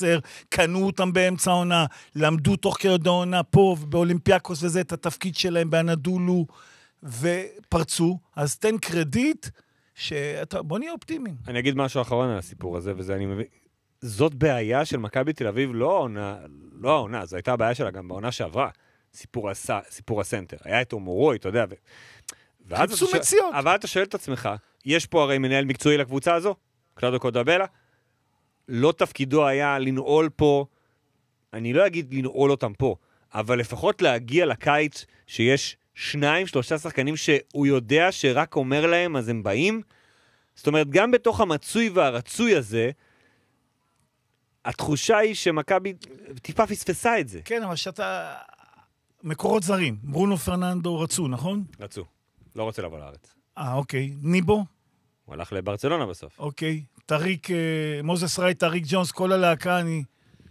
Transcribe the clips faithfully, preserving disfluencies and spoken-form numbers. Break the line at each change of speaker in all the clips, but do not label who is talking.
חסר, קנו אותם באמצע העונה, למדו תוך כדי העונה פה, באולימפיאקוס וזה, את התפקיד שלהם באנדולו, ופרצו, אז תן קרדיט, שאתה, בוא נהיה אופטימיים.
אני אגיד משהו אחרון על הסיפור הזה, וזה אני מבין, זאת בעיה של מכבי תל אביב, לא העונה, לא העונה, זו הייתה הבעיה שלה גם בעונה שעברה, סיפור, הס, סיפור הסנטר, היה את אומורוי, אתה יודע, ו...
חיפשו מציאות.
אבל אתה שואל את עצמך, יש פה הרי מנהל מקצועי לקבוצה הזו, קלאודו קודבלה, לא תפקידו היה לנעול פה, אני לא אגיד לנעול אותם פה, אבל לפחות להגיע לקיץ שיש שניים, שלושה שחקנים שהוא יודע שרק אומר להם, אז הם באים. זאת אומרת, גם בתוך המצוי והרצוי הזה, התחושה היא שמכבי טיפה פספסה את זה.
כן, אבל שאתה... מקורות זרים. ברונו פרננדו רצו, נכון?
רצו. לא רוצה לבוא לארץ.
אה, אוקיי. ניבו?
הוא הלך לברצלונה בסוף.
אוקיי. טריק, מוזס רייט, טריק ג'ונס, כל הלהקה, אני...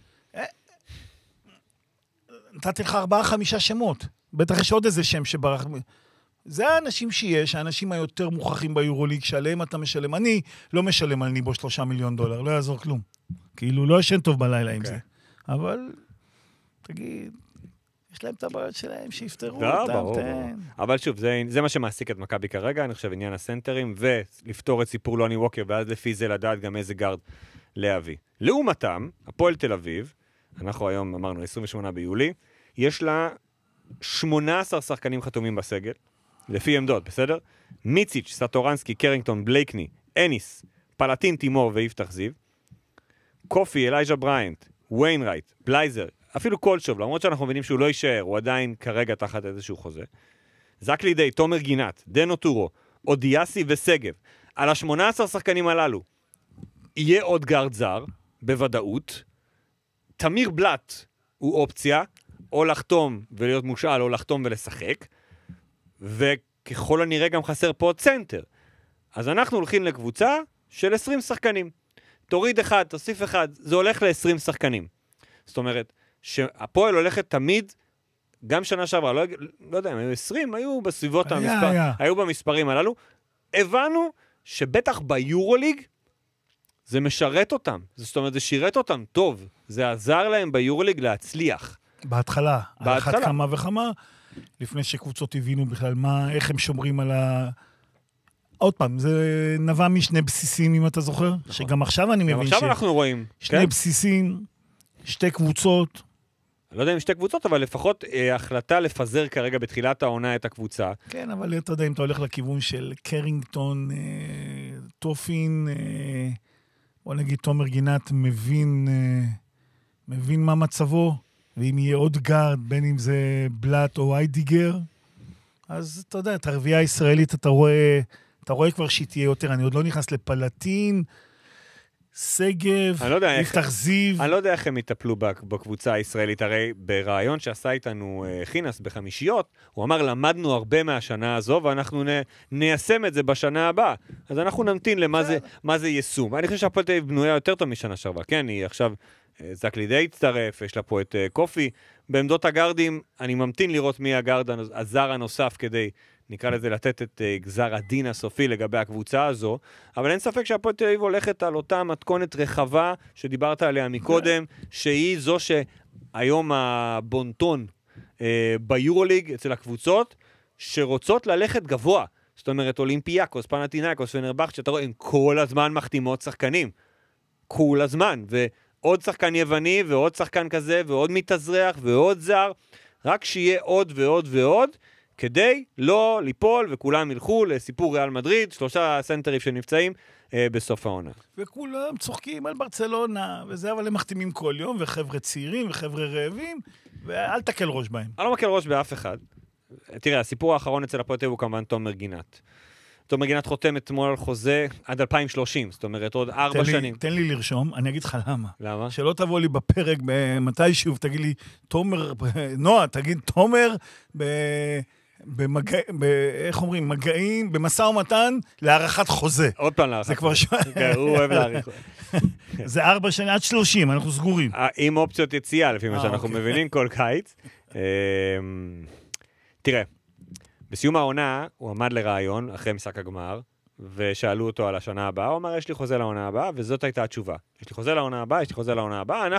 נתתי לך ארבעה, חמישה שמות. בטח יש עוד איזה שם שברח... זה האנשים שיש, האנשים היותר מוכחים ביורוליג, שעליהם אתה משלם. אני לא משלם על ניבו שלושה מיליון דולר, לא יעזור כלום. כאילו, לא ישן טוב בלילה עם זה. אבל, תגיד, יש להם את הבעיות שלהם, שיפתרו אותם.
אבל שוב, זה מה שמעסיק את מכבי כרגע, אני חושב, עניין הסנטרים, ולפתור את סיפור לוני ווקר, ואז לפי זה לדעת גם איזה גארד להביא. לעומתם, הפועל תל אביב, אנחנו היום אמרנו עשרים ושמונה ביולי, יש לה שמונה עשר שחקנים חתומים בסגל, לפי עמדות, בסדר? מיציץ', סטורנסקי, קרינגטון, בלייקני, אניס, פלטין, תימור ויפתח זיו, קופי, אלייג'ה בריינט, ויינרייט, בלייזר, אפילו קולשוב, למרות שאנחנו מבינים שהוא לא יישאר, הוא עדיין כרגע תחת איזשהו חוזה. זק לידי, תומר גינת, דנו טורו, אודיאסי וסגב. על ה-שמונה עשר שחקנים הללו, יהיה עוד גארד זר, בוודאות. תמיר בלט הוא אופציה, או לחתום ולהיות מושאל, או לחתום ולשחק. וככל הנראה גם חסר פה צנטר. אז אנחנו הולכים לקבוצה של עשרים שחקנים. תוריד אחד, תוסיף אחד, זה הולך ל-עשרים שחקנים. זאת אומרת, שהפועל הולכת תמיד, גם שנה שעברה, לא, לא יודע, הם היו עשרים, היו בסביבות
היה,
המספר,
היה.
היו במספרים הללו. הבנו שבטח ביורוליג, זה משרת אותם. זאת אומרת, זה שירת אותם טוב. זה עזר להם ביורוליג להצליח.
בהתחלה.
בהתחלה.
אחת כמה וכמה, לפני שקבוצות הבינו בכלל מה, איך הם שומרים על ה... עוד פעם, זה נבע משני בסיסים, אם אתה זוכר, נכון. שגם עכשיו אני מבין ש...
גם עכשיו אנחנו רואים.
שני כן? בסיסים, שתי קבוצות.
אני לא יודע אם שתי קבוצות, אבל לפחות אה, החלטה לפזר כרגע בתחילת העונה את הקבוצה.
כן, אבל אתה יודע, אם אתה הולך לכיוון של קרינגטון, אה, טופין, אה, בוא נגיד, תומר גינת מבין, אה, מבין מה מצבו, ואם יהיה עוד גארד, בין אם זה בלט או איידיגר, אז אתה יודע, את הרביעה הישראלית אתה רואה, אתה רואה כבר שהיא תהיה יותר, אני עוד לא נכנס לפלטין, סגב, יפתח זיו.
אני לא יודע איך הם יטפלו בקבוצה הישראלית, הרי ברעיון שעשה איתנו חינס בחמישיות, הוא אמר, למדנו הרבה מהשנה הזו, ואנחנו ניישם את זה בשנה הבאה. אז אנחנו נמתין למה זה, מה זה יישום. אני חושב שהפועל תל אביב בנויה יותר טוב משנה שעברה. כן, היא עכשיו זק לידי הצטרף, יש לה פה את קופי. בעמדות הגארדים, אני ממתין לראות מי הגארד הזר הנוסף כדי, נקרא לזה, לתת את גזר הדין הסופי לגבי הקבוצה הזו, אבל אין ספק שהפועל תל אביב הולכת על אותה מתכונת רחבה שדיברת עליה מקודם, שהיא זו שהיום הבונטון אה, ביורוליג אצל הקבוצות, שרוצות ללכת גבוה. זאת אומרת, אולימפיאקוס, פנתינאיקוס, פנרבכט, שאתה רואה, הם כל הזמן מחתימות שחקנים. כל הזמן. ועוד שחקן יווני, ועוד שחקן כזה, ועוד מתאזרח, ועוד זר. רק שיהיה עוד ועוד ועוד, כדי לא ליפול, וכולם ילכו לסיפור ריאל מדריד, שלושה סנטרים שנפצעים אה, בסוף העונה.
וכולם צוחקים על ברצלונה, וזה, אבל הם מחתימים כל יום, וחבר'ה צעירים, וחבר'ה רעבים, ואל תקל ראש בהם.
אני לא מקל ראש באף אחד. תראה, הסיפור האחרון אצל הפועל תל אביב הוא כמובן תומר גינת. תומר גינת חותם אתמול על חוזה עד אלפיים ושלושים, זאת אומרת עוד ארבע שנים.
תן לי לרשום, אני אגיד לך למה.
למה?
שלא תבוא לי בפרק מתישהו, תגיד לי, תומר, נועה, תגיד תומר, ב... במגע... ב... איך אומרים? מגעים, במשא ומתן, להערכת חוזה.
עוד פעם להערכת.
זה כבר ש...
כן, הוא אוהב להעריך.
זה ארבע שנים, עד שלושים, אנחנו סגורים.
עם אופציות יציאה, לפי מה שאנחנו מבינים כל קיץ. תראה, בסיום העונה, הוא עמד לרעיון, אחרי משחק הגמר, ושאלו אותו על השנה הבאה, הוא אמר, יש לי חוזה לעונה הבאה, וזאת הייתה התשובה. יש לי חוזה לעונה הבאה, יש לי חוזה לעונה הבאה,